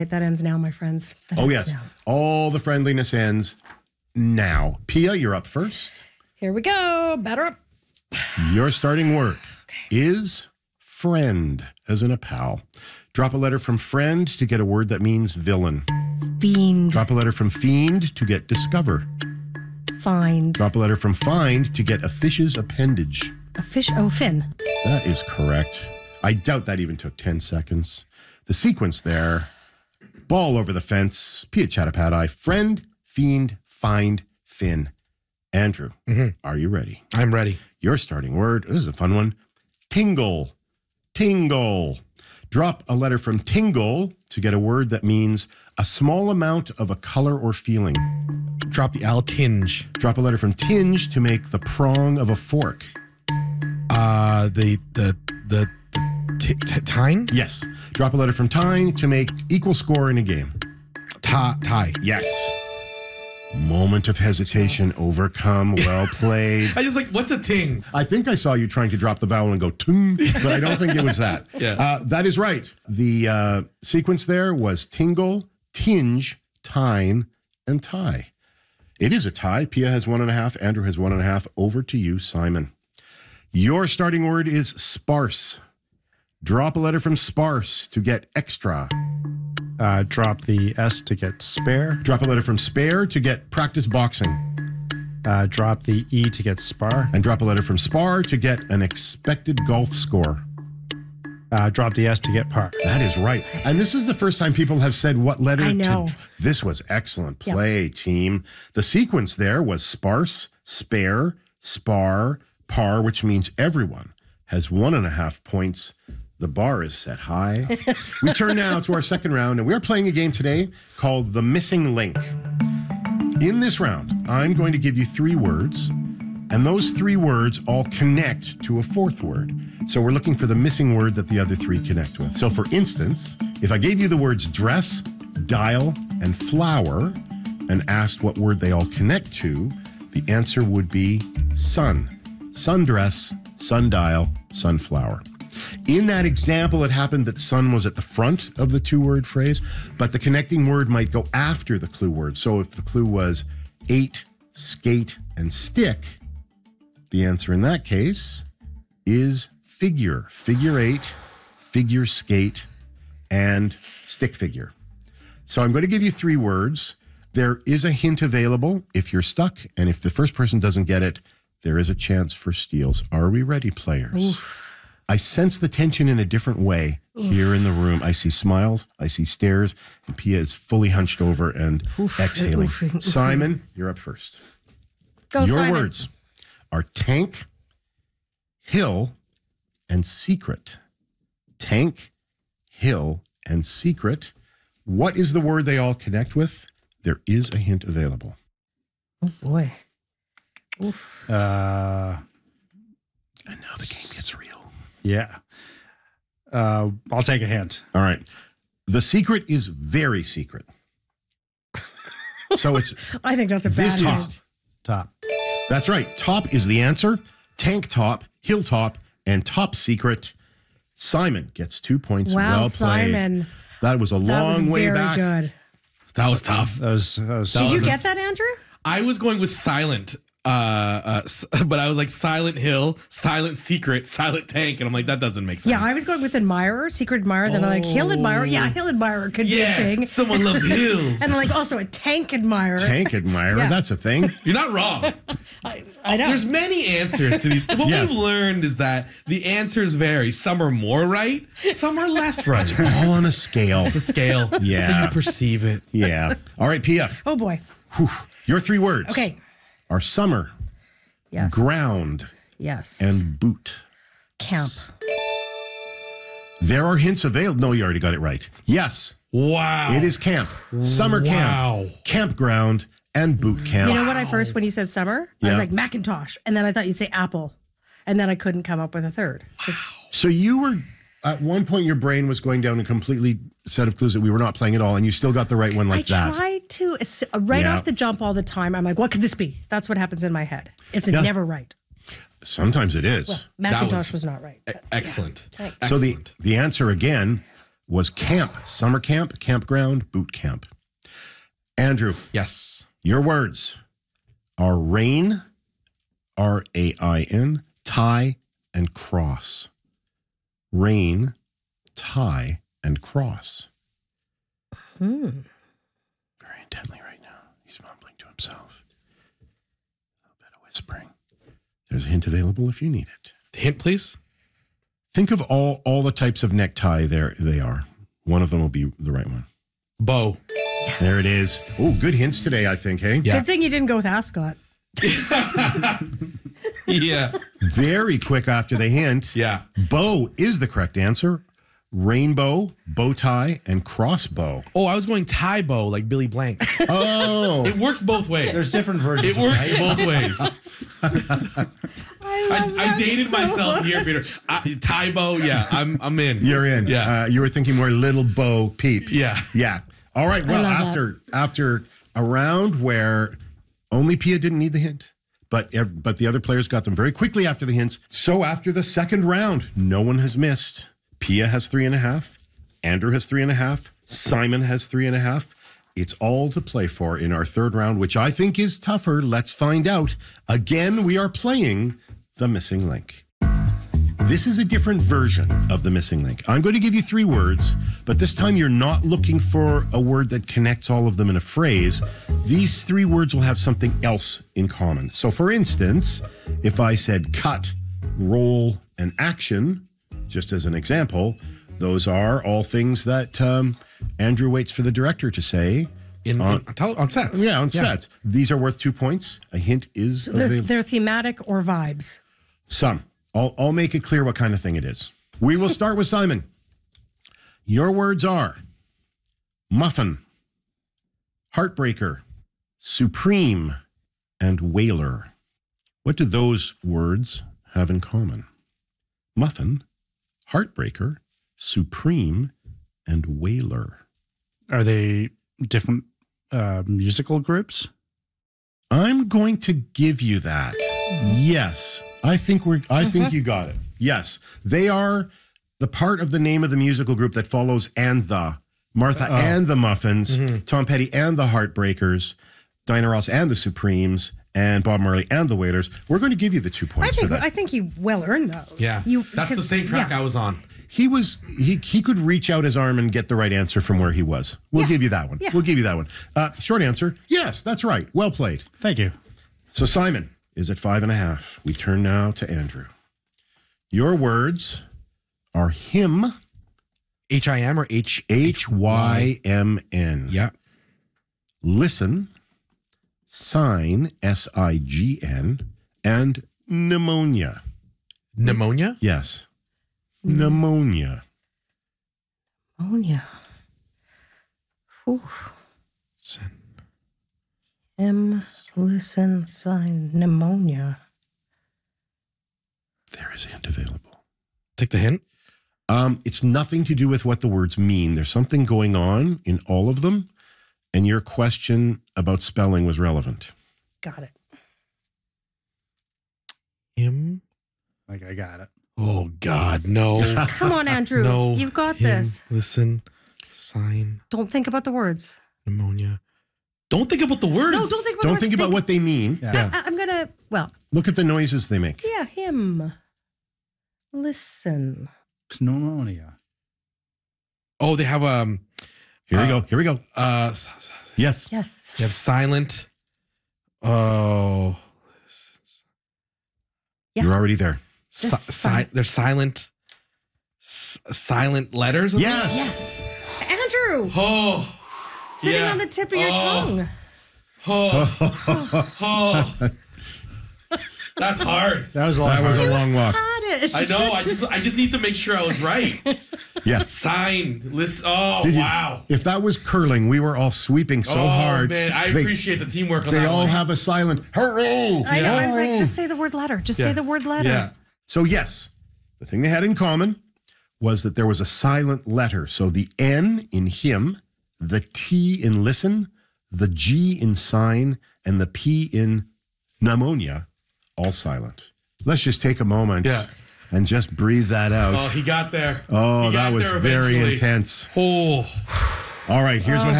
That ends now, my friends. That Oh, ends yes. now. All the friendliness ends now. Pia, you're up first. Here we go. Batter up. Your starting word is friend, as in a pal. Drop a letter from friend to get a word that means villain. Fiend. Drop a letter from fiend to get discover. Find. Drop a letter from find to get a fish's appendage. A fish. Oh, fin. That is correct. I doubt that even took 10 seconds. The sequence there, ball over the fence, Pia Chattopadhyay, friend, fiend, find, fin. Andrew, are you ready? I'm ready. Your starting word, this is a fun one, tingle. Tingle. Drop a letter from tingle to get a word that means a small amount of a color or feeling. Drop the L, tinge. Drop a letter from tinge to make the prong of a fork. Tine? Yes. Drop a letter from tine to make equal score in a game. Tie. Yes. Moment of hesitation overcome. Well played. I just what's a ting? I think I saw you trying to drop the vowel and go ting, but I don't think it was that. Yeah. That is right. The sequence there was tingle, tinge, tine, and tie. It is a tie. Pia has 1.5. Andrew has 1.5. Over to you, Simon. Your starting word is sparse. Drop a letter from sparse to get extra. Drop the S to get spare. Drop a letter from spare to get practice boxing. Drop the E to get spar. And drop a letter from spar to get an expected golf score. Drop the S to get par. That is right. And this is the first time people have said what letter I know. This was excellent play, team. The sequence there was sparse, spare, spar, par, which means everyone has 1.5 points. The bar is set high. We turn now to our second round, and we are playing a game today called The Missing Link. In this round, I'm going to give you 3 words, and those 3 words all connect to a 4th word. So we're looking for the missing word that the other 3 connect with. So for instance, if I gave you the words dress, dial, and flower, and asked what word they all connect to, the answer would be sun. Sundress, sundial, sunflower. In that example, it happened that sun was at the front of the 2-word phrase, but the connecting word might go after the clue word. So if the clue was 8, skate, and stick, the answer in that case is figure. Figure 8, figure skate, and stick figure. So I'm going to give you 3 words. There is a hint available if you're stuck, and if the first person doesn't get it, there is a chance for steals. Are we ready, players? Oof. I sense the tension in a different way here in the room. I see smiles, I see stares, and Pia is fully hunched over and exhaling. Simon, you're up first. Go, Your Simon. words are tank, hill, and secret. Tank, hill, and secret. What is the word they all connect with? There is a hint available. Oh, boy. Oof. And now the game gets real. Yeah. I'll take a hint. All right. The secret is very secret. So it's I think that's a bad this hint. is Top. that's right. Top is the answer. Tank top, hilltop, and top secret. Simon gets 2 points. Wow, Well played. Simon. That was a long way very back. Good. That was tough. That was Did you get that, Andrew? I was going with silent, but I was like Silent Hill, Silent Secret, Silent Tank, and I'm like, that doesn't make sense. Yeah, I was going with admirer, secret admirer. Then I'm like, hill admirer. Yeah, hill admirer could be a thing. Someone loves hills. And like also a tank admirer. Tank admirer. Yeah. That's a thing. You're not wrong. I know. There's many answers to these. What Yes. we've learned is that the answers vary. Some are more right, some are less right. All on a scale. It's a scale. Yeah. It's how you perceive it. Yeah. All right, Pia. Oh boy. Whew. Your 3 words Okay. are summer, Yes. ground, Yes. and boot. camp. There are hints available. No, you already got it right. Yes, Wow. it is camp. Summer Wow. camp, campground, and boot camp. You know what I first, when you said summer, I Yeah. was like Macintosh. And then I thought you'd say apple. And then I couldn't come up with a third. 'Cause So you were, at one point, your brain was going down a completely set of clues that we were not playing at all, and you still got the right one like I that. tried to, right Yeah. off the jump all the time, I'm like, what could this be? That's what happens in my head. It's never right. Sometimes it is. Macintosh was not right. Excellent. So Excellent. the answer again was camp, summer camp, campground, boot camp. Andrew, Yes. your words are rain, R-A-I-N, tie, and cross. Rain, tie, and cross. Very intently right now. He's mumbling to himself. A little bit of whispering. There's a hint available if you need it. Hint, please. Think of all the types of necktie they are. One of them will be the right one. Bow. There it is. Oh, good hints today, I think, hey? Yeah. Good thing you didn't go with ascot. Yeah. Very quick after the hint. Yeah. Bow is the correct answer. Rainbow, bow tie, and crossbow. Oh, I was going tie bow like Billy Blank. Oh, It works both ways. There's different versions. It works right? both ways. I dated myself here, Peter. Tie bow, yeah, I'm in. you're in. Yeah. You were thinking more little Bo Peep. Yeah. Yeah. All right. Well, love after a round where only Pia didn't need the hint, but the other players got them very quickly after the hints. So after the second round, no one has missed. Pia has 3.5. Andrew has 3.5. Simon has 3.5. It's all to play for in our third round, which I think is tougher. Let's find out. Again, we are playing The Missing Link. This is a different version of The Missing Link. I'm going to give you 3 words, but this time you're not looking for a word that connects all of them in a phrase. These 3 words will have something else in common. So for instance, if I said cut, roll, and action, just as an example, those are all things that Andrew waits for the director to say. On sets. Yeah, on sets. These are worth 2 points. A hint is available. They're thematic or vibes. Some. I'll make it clear what kind of thing it is. We will start with Simon. Your words are muffin, heartbreaker, supreme, and whaler. What do those words have in common? Muffin, heartbreaker, supreme, and whaler. Are they different musical groups? I'm going to give you that. Yes. I think you got it. Yes. They are the part of the name of the musical group that follows and the Martha and the Muffins, Tom Petty and the Heartbreakers, Diana Ross and the Supremes, and Bob Marley and the Wailers. We're going to give you the 2 points for that. I think you well earned those. Yeah. That's the same track I was on. He could reach out his arm and get the right answer from where he was. We'll give you that one. Yeah. We'll give you that one. Short answer, yes, that's right. Well played. Thank you. So Simon is at 5.5. We turn now to Andrew. Your words are hymn, H-I-M or H? H-Y-M-N. Yeah. Listen, sign, S-I-G-N, and pneumonia. Pneumonia? Yes. Pneumonia. Pneumonia. Listen, sign, pneumonia. There is a hint available. Take the hint. It's nothing to do with what the words mean. There's something going on in all of them, and your question about spelling was relevant. Got it. Him? Like, I got it. Oh, God, no. Come on, Andrew. No. You've got Him, this. Listen, sign, Don't think about the words. pneumonia. Don't think about the words. No, don't think about the Don't words. think about what they mean. Yeah. I'm going to, Look at the noises they make. yeah, him. Listen. Pneumonia. Oh, they have Here we go. Here we go. Yes. Yes. they have silent. Oh, Yeah. You're already there. They're silent. Silent letters. Yes. Yes. Andrew, Oh, sitting yeah. on the tip of your tongue. Oh, that's hard. That was a lot That was harder. a long walk. Had it. I know. I just need to make sure I was right. Yes. Sign. Listen. Oh, Did you- wow. If that was curling, we were all sweeping so oh, hard. man, I They- appreciate the teamwork on They that all one. have a silent hurrah. I know. I was like, just say the word letter. Just say the word letter. Yeah. So yes, the thing they had in common was that there was a silent letter. So the N in him, the T in listen, the G in sign, and the P in pneumonia, all silent. Let's just take a moment. Yeah. and just breathe that out. Oh, he got there. Oh, He that got was there very eventually. intense. Oh. All right, here's what